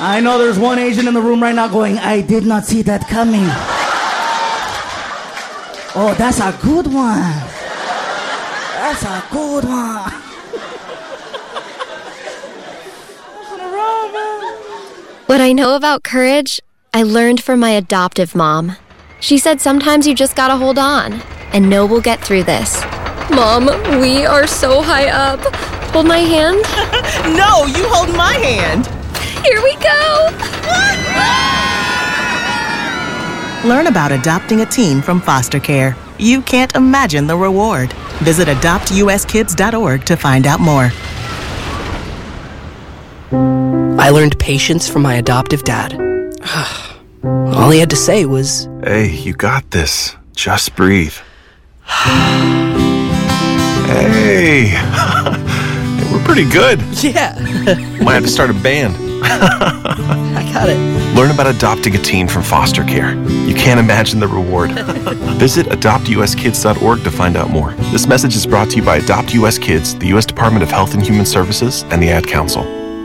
I know there's one Asian in the room right now going, I did not see that coming. Oh, that's a good one. That's a good one. What I know about courage, I learned from my adoptive mom. She said sometimes you just gotta hold on and know we'll get through this. Mom, we are so high up. Hold my hand. No, you hold my hand. Here we go. Learn about adopting a teen from foster care. You can't imagine the reward. Visit adoptuskids.org to find out more. I learned patience from my adoptive dad. All he had to say was, Hey, you got this. Just breathe. Hey, we're pretty good. yeah, Might have to start a band. I got it. Learn about adopting a teen from foster care. You can't imagine the reward. Visit adoptuskids.org to find out more. This message is brought to you by Adopt US Kids, the U.S. Department of Health and Human Services, and the Ad Council.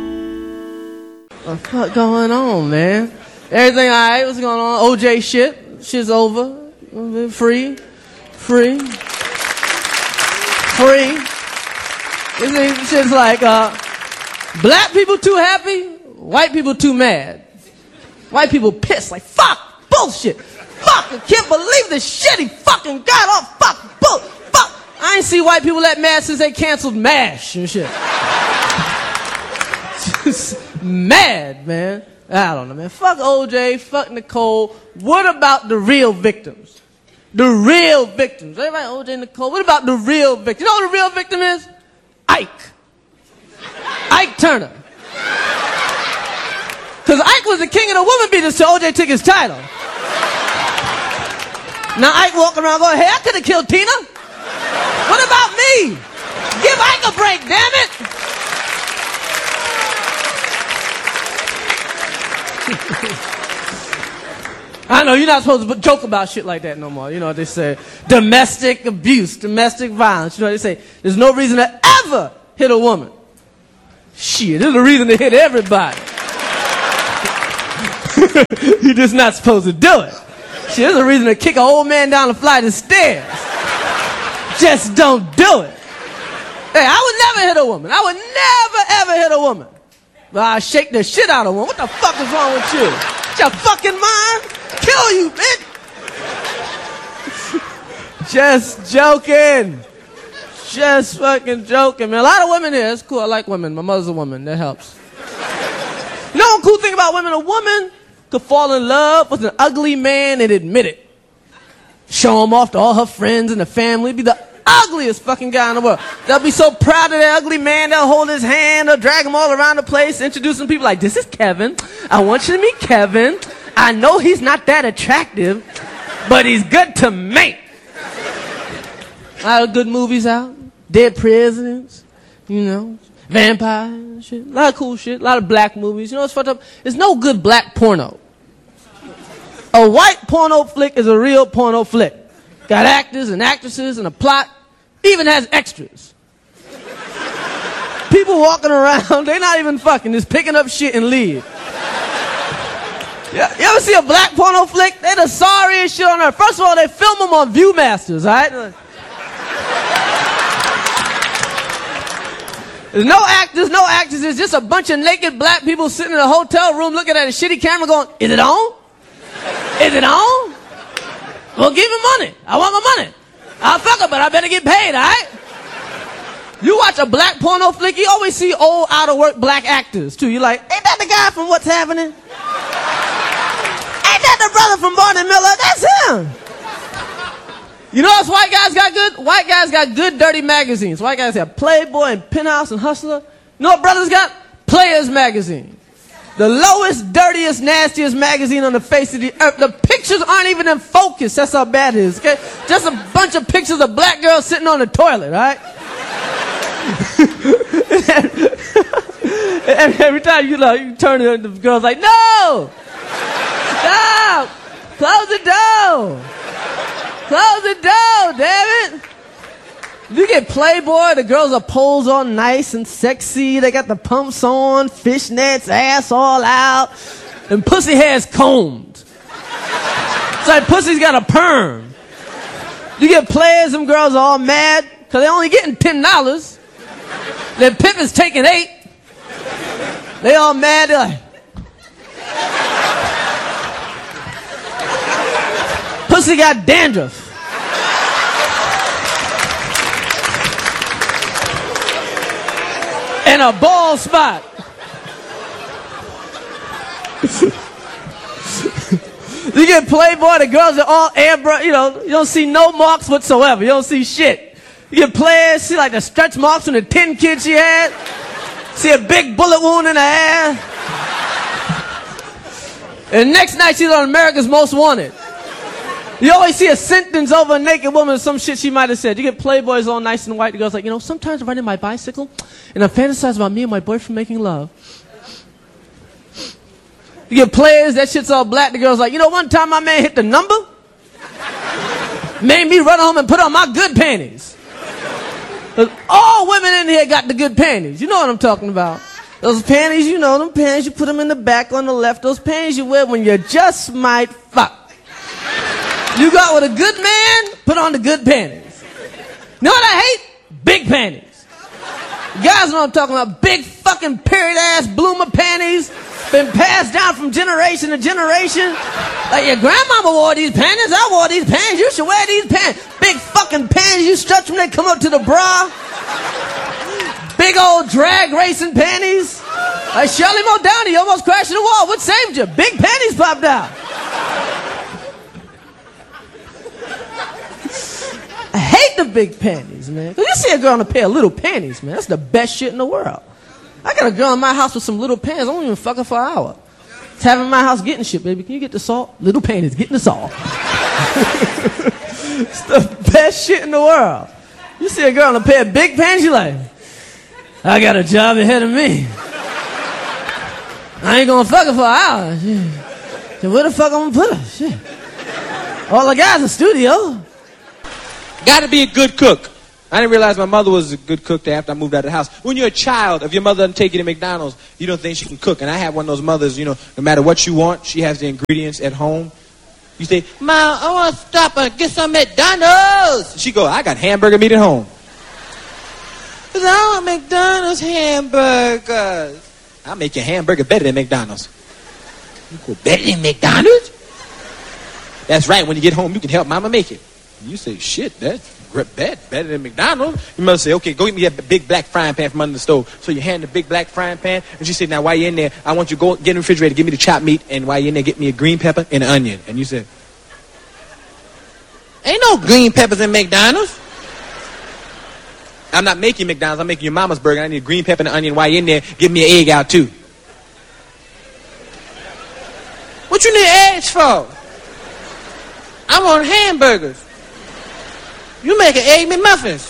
What's going on, man? Everything all right? What's going on? OJ shit? Shit's over. Free. This shit's like, black people too happy, white people too mad. White people pissed, like, fuck, bullshit. Fuck, I can't believe the shit he fucking got off. Fuck. I ain't see white people that mad since they canceled MASH and shit. Just mad, man. I don't know, man. Fuck OJ, fuck Nicole. What about the real victims? The real victims. Everybody, OJ, Nicole. What about the real victim? You know what the real victim is? Ike Turner. Because Ike was the king of the woman beaters till OJ took his title. Now Ike walking around going, hey, I could have killed Tina. What about me? Give Ike a break, damn it. I know you're not supposed to joke about shit like that no more. You know what they say? Domestic abuse, domestic violence. You know what they say? There's no reason to ever hit a woman. Shit, there's a reason to hit everybody. You're just not supposed to do it. Shit, there's a reason to kick an old man down a flight of stairs. Just don't do it. Hey, I would never hit a woman. I would never, ever hit a woman. But I shake the shit out of one. What the fuck is wrong with you? It's your fucking mind? Kill you, bitch. Just joking. Just fucking joking, man. A lot of women here. It's cool. I like women. My mother's a woman. That helps. You know one cool thing about women? A woman could fall in love with an ugly man and admit it. Show him off to all her friends and the family. Be the ugliest fucking guy in the world. They'll be so proud of their ugly man. They'll hold his hand. They'll drag him all around the place, introducing people like, this is Kevin. I want you to meet Kevin. I know he's not that attractive, but he's good to make. A lot of good movies out. Dead presidents, you know, vampires, shit. A lot of cool shit. A lot of black movies. You know what's fucked up? There's no good black porno. A white porno flick is a real porno flick. Got actors and actresses and a plot. Even has extras. People walking around, they're not even fucking, just picking up shit and leave. You ever see a black porno flick? They're the sorriest shit on earth. First of all, they film them on Viewmasters, all right? There's no actors, no actresses. It's just a bunch of naked black people sitting in a hotel room looking at a shitty camera going, is it on? Is it on? Well, give me money. I want my money. I'll fuck her, but I better get paid, all right? You watch a black porno flick, you always see old, out-of-work black actors, too. You're like, ain't that the guy from What's Happening? Ain't that the brother from Barney Miller? That's him. You know what white guys got good? White guys got good, dirty magazines. White guys have Playboy and Penthouse and Hustler. You know what brothers got? Players magazine. The lowest, dirtiest, nastiest magazine on the face of the earth. The pictures aren't even in focus. That's how bad it is, okay? Just a bunch of pictures of black girls sitting on the toilet, all right? Every time you turn to the girl's like, no! Stop! Close the door! Close the door, damn it! If you get Playboy, the girls are posed all nice and sexy. They got the pumps on, fishnets, ass all out, and pussy hair's combed. It's like pussy's got a perm. You get players, them girls are all mad because they only getting $10. Their pimp is taking $8. They all mad. They're like, pussy got dandruff. And a bald spot. You get Playboy, the girls are all airbrush, you don't see no marks whatsoever. You don't see shit. You get players, see like the stretch marks from the 10 kids she had. See a big bullet wound in her ass. And next night she's on America's Most Wanted. You always see a sentence over a naked woman, some shit she might have said. You get Playboys all nice and white. The girl's like, sometimes I'm riding my bicycle and I fantasize about me and my boyfriend making love. You get players, that shit's all black. The girl's like, one time my man hit the number, made me run home and put on my good panties. All women in here got the good panties. You know what I'm talking about. Those panties, them panties, you put them in the back on the left. Those panties you wear when you just might fuck. You got with a good man, put on the good panties. You know what I hate? Big panties. You guys know what I'm talking about. Big fucking period ass bloomer panties. Been passed down from generation to generation. Like your grandmama wore these panties, I wore these panties, you should wear these pants. Big fucking panties, you stretch when they come up to the bra. Big old drag racing panties. Like Shirley Muldowney, you almost crashed in the wall. What saved you? Big panties popped out. I hate the big panties, man. You see a girl in a pair of little panties, man. That's the best shit in the world. I got a girl in my house with some little panties. I won't even fuck her for an hour. It's having in my house getting shit, baby. Can you get the salt? Little panties, getting the salt. It's the best shit in the world. You see a girl in a pair of big panties, you're like, I got a job ahead of me. I ain't gonna fuck her for an hour. So where the fuck I'm gonna put her? Shit. All the guys in the studio. Gotta be a good cook. I didn't realize my mother was a good cook till after I moved out of the house. When you're a child, if your mother doesn't take you to McDonald's, you don't think she can cook. And I have one of those mothers, no matter what you want, she has the ingredients at home. You say, Mom, I want to stop and get some McDonald's. She go, I got hamburger meat at home. I said, I want McDonald's hamburgers. I'll make your hamburger better than McDonald's. You go, better than McDonald's? That's right. When you get home, you can help Mama make it. And you say, shit, that's better than McDonald's. You must say, okay, go get me a big black frying pan from under the stove. So you hand the big black frying pan, and she said, now while you're in there, I want you to go get in the refrigerator, give me the chopped meat, and while you're in there, get me a green pepper and an onion. And you said, ain't no green peppers in McDonald's. I'm not making McDonald's, I'm making your mama's burger. I need a green pepper and an onion. While you're in there, give me an egg out too. What you need eggs for? I want hamburgers. You make an egg McMuffins.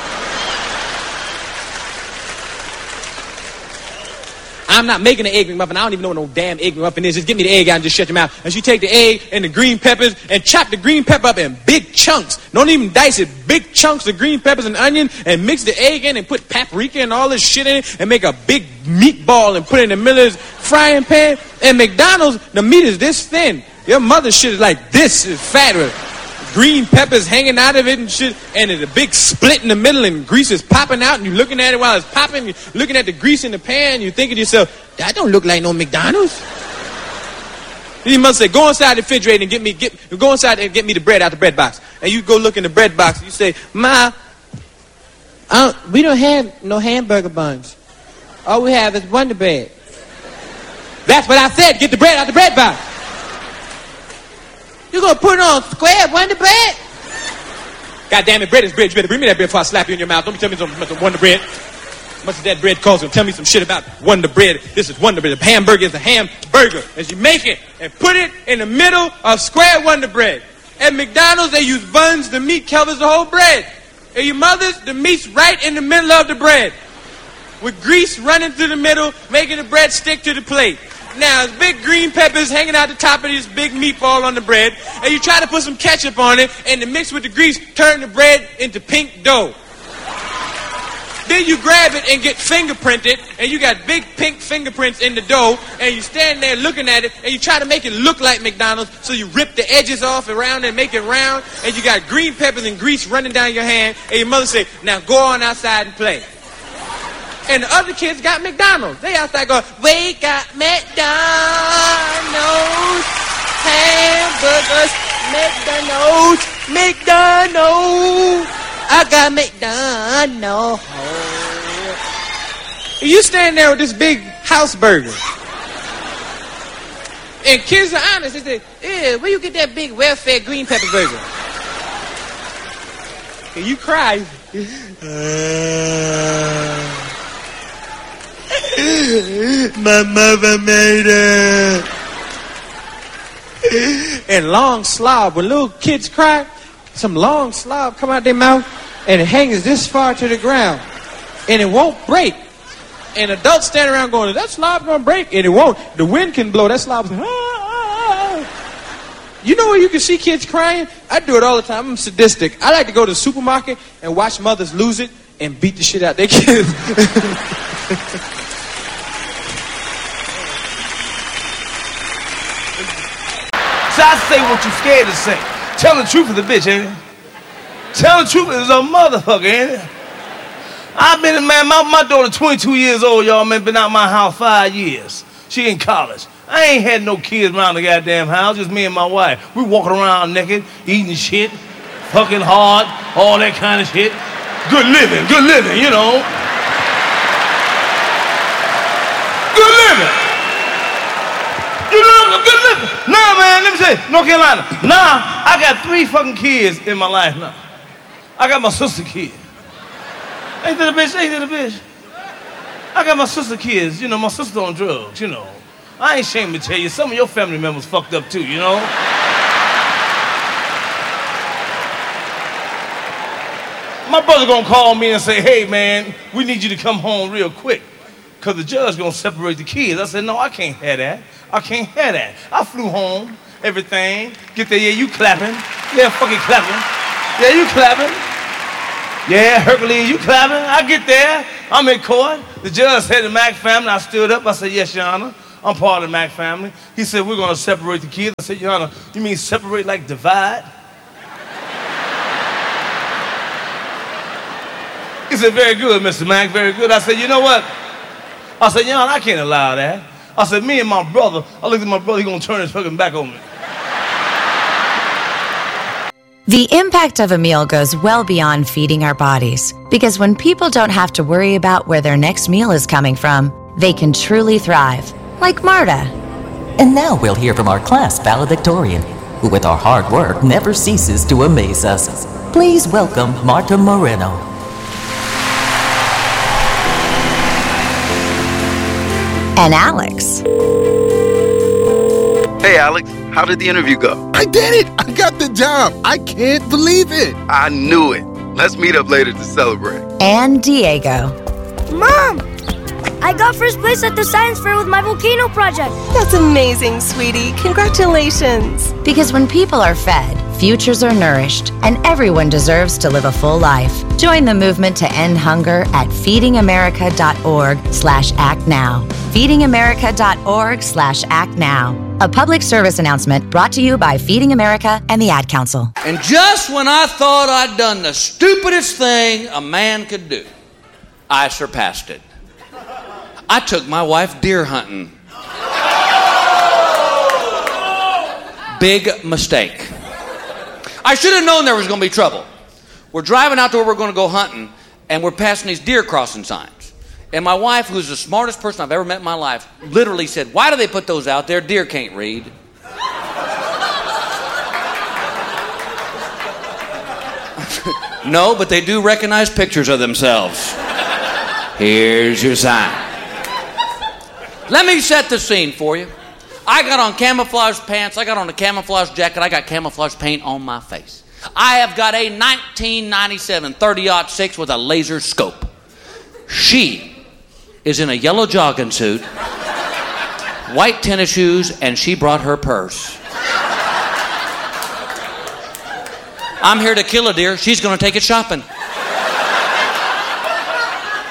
I'm not making an egg McMuffin. I don't even know what no damn egg McMuffin is. Just give me the egg out and just shut your mouth. And she take the egg and the green peppers and chop the green pepper up in big chunks. Don't even dice it. Big chunks of green peppers and onion and mix the egg in and put paprika and all this shit in it and make a big meatball and put it in the middle of this frying pan. And McDonald's, the meat is this thin. Your mother's shit is like this. It's fat with green peppers hanging out of it and shit, and there's a big split in the middle and grease is popping out, and you're looking at it while it's popping, you're looking at the grease in the pan, you're thinking to yourself, that don't look like no McDonald's. Then you must say, go inside the refrigerator and go inside and get me the bread out the bread box. And you go look in the bread box, and you say, Ma, we don't have no hamburger buns. All we have is Wonder Bread. That's what I said, get the bread out the bread box. You gonna put it on square Wonder Bread? God damn it, bread is bread. You better bring me that bread before I slap you in your mouth. Don't tell me some Wonder Bread. Much of that bread costs you. Tell me some shit about Wonder Bread. This is Wonder Bread. The hamburger is a hamburger. As you make it and put it in the middle of square Wonder Bread. At McDonald's, they use buns. The meat covers the whole bread. At your mother's, the meat's right in the middle of the bread. With grease running through the middle, making the bread stick to the plate. Now, there's big green peppers hanging out the top of this big meatball on the bread, and you try to put some ketchup on it, and to mix with the grease, turn the bread into pink dough. Then you grab it and get fingerprinted, and you got big pink fingerprints in the dough, and you stand there looking at it, and you try to make it look like McDonald's, so you rip the edges off around and make it round, and you got green peppers and grease running down your hand, and your mother say, now go on outside and play. And the other kids got McDonald's. They outside going, we got McDonald's, hamburgers, McDonald's. I got McDonald's. You stand there with this big house burger. And kids are honest. They say, yeah, where you get that big welfare green pepper burger? And you cry. My mother made it. And long slob. When little kids cry, some long slob come out their mouth and it hangs this far to the ground. And it won't break. And adults stand around going, that slob gonna break? And it won't. The wind can blow. That slob's like, You know where you can see kids crying? I do it all the time. I'm sadistic. I like to go to the supermarket and watch mothers lose it and beat the shit out their kids. So I say what you scared to say. Tell the truth of the bitch, ain't it? Tell the truth is a motherfucker, ain't it? I've been, man, my daughter 22 years old, y'all, man, been out my house 5 years. She in college. I ain't had no kids around the goddamn house, just me and my wife. We walking around naked, eating shit, fucking hard, all that kind of shit. Good living, you know. Good living. You know, good living. Nah, man, let me say, North Carolina. Nah, I got 3 fucking kids in my life now. I got my sister kid. Ain't that a bitch? Ain't that a bitch? I got my sister kids. You know, my sister on drugs, you know. I ain't ashamed to tell you, some of your family members fucked up too, you know? My brother gonna call me and say, hey, man, we need you to come home real quick, because the judge gonna separate the kids. I said, no, I can't have that. I can't have that. I flew home, everything. Get there, yeah, you clapping. Yeah, fucking clapping. Yeah, you clapping. Yeah, Hercules, you clapping. I get there. I'm in court. The judge said the Mack family. I stood up. I said, yes, Your Honor. I'm part of the Mack family. He said, we're going to separate the kids. I said, Your Honor, you mean separate like divide? He said, very good, Mr. Mack, very good. I said, you know what? I said, Your Honor, I can't allow that. I said, me and my brother, I looked at my brother, he's going to turn his fucking back on me. The impact of a meal goes well beyond feeding our bodies, because when people don't have to worry about where their next meal is coming from, they can truly thrive, like Marta. And now we'll hear from our class valedictorian, who with our hard work never ceases to amaze us. Please welcome Marta Moreno. And Alex. Hey, Alex, how did the interview go? I did it! I got the job! I can't believe it! I knew it. Let's meet up later to celebrate. And Diego. Mom! I got first place at the science fair with my volcano project. That's amazing, sweetie. Congratulations. Because when people are fed, futures are nourished, and everyone deserves to live a full life. Join the movement to end hunger at feedingamerica.org/actnow. feedingamerica.org/actnow. A public service announcement brought to you by Feeding America and the Ad Council. And just when I thought I'd done the stupidest thing a man could do, I surpassed it. I took my wife deer hunting. Big mistake. I should have known there was going to be trouble. We're driving out to where we're going to go hunting, and we're passing these deer crossing signs. And my wife, who's the smartest person I've ever met in my life, literally said, why do they put those out there? Deer can't read. No, but they do recognize pictures of themselves. Here's your sign. Let me set the scene for you. I got on camouflage pants, I got on a camouflage jacket, I got camouflage paint on my face. I have got a 1997 30-06 with a laser scope. She is in a yellow jogging suit, white tennis shoes, and she brought her purse. I'm here to kill a deer. She's going to take it shopping.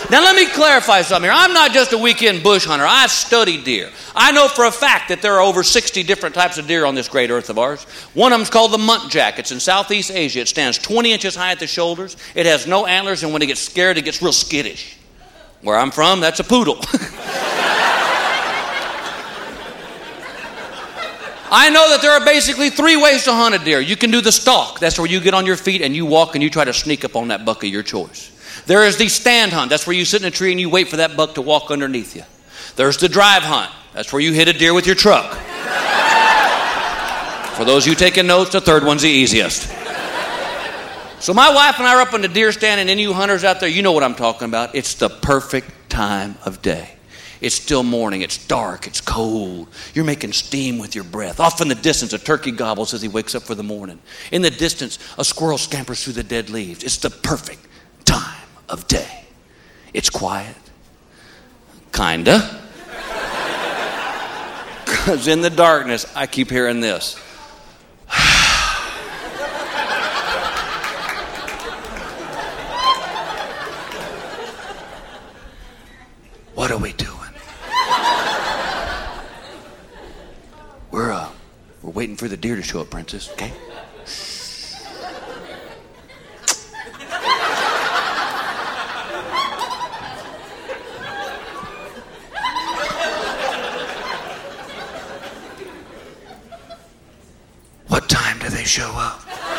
Now let me clarify something here. I'm not just a weekend bush hunter. I've studied deer. I know for a fact that there are over 60 different types of deer on this great earth of ours. One of them is called the muntjac. It's in Southeast Asia. It stands 20 inches high at the shoulders. It has no antlers, and when it gets scared, it gets real skittish. Where I'm from, that's a poodle. I know that there are basically 3 ways to hunt a deer. You can do the stalk. That's where you get on your feet and you walk and you try to sneak up on that buck of your choice. There is the stand hunt. That's where you sit in a tree and you wait for that buck to walk underneath you. There's the drive hunt. That's where you hit a deer with your truck. For those of you taking notes, the third one's the easiest. So my wife and I are up on the deer stand, and any of you hunters out there, you know what I'm talking about. It's the perfect time of day. It's still morning, it's dark, it's cold. You're making steam with your breath. Off in the distance, a turkey gobbles as he wakes up for the morning. In the distance, a squirrel scampers through the dead leaves. It's the perfect time of day. It's quiet. Kinda. Because in the darkness, I keep hearing this. What are we doing? We're waiting for the deer to show up, Princess, okay? What time do they show up?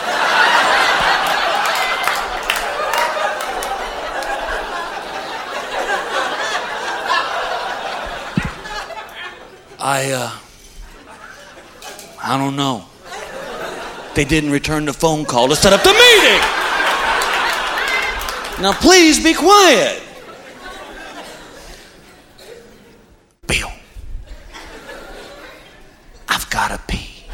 I don't know. They didn't return the phone call to set up the meeting. Now please be quiet. Bill, I've got to pee.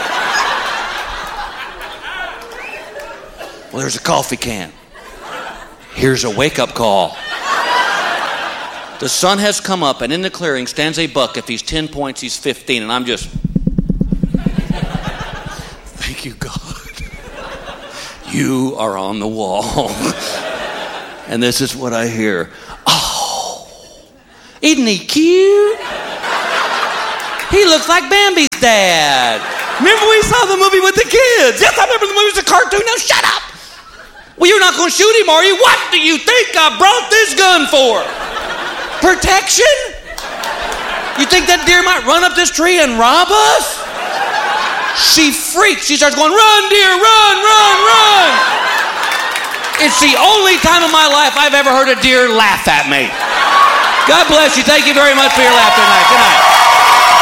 Well, there's a coffee can. Here's a wake-up call. The sun has come up, and in the clearing stands a buck. If he's 10 points, he's 15, and I'm just... Thank you, God. You are on the wall. And this is what I hear. Oh, isn't he cute? He looks like Bambi's dad. Remember we saw the movie with the kids? Yes, I remember the movie was a cartoon. Now shut up. Well, you're not going to shoot him, are you? What do you think I brought this gun for? Protection? You think that deer might run up this tree and rob us? She freaks. She starts going, run, deer, run, run, run. It's the only time in my life I've ever heard a deer laugh at me. God bless you. Thank you very much for your laughter tonight. Good night.